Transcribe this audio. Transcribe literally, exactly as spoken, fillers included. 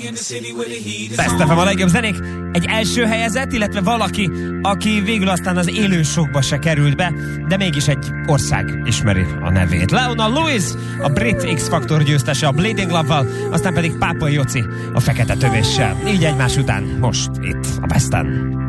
Best ef em a legjobb zenék. Egy első helyezett, illetve valaki, aki végül aztán az élő sokba se került be, de mégis egy ország ismeri a nevét. Leona Lewis, a brit X-Factor győztese a Bleeding Love-val, aztán pedig Pápai Joci a Fekete Tövéssel. Így egymás után most itt a Besten.